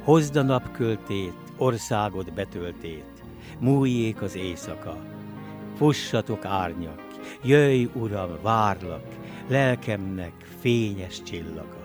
Hozd a napköltét, országod betöltét, múljék az éjszaka. Fussatok árnyak, jöjj, Uram, várlak, lelkemnek fényes csillaga.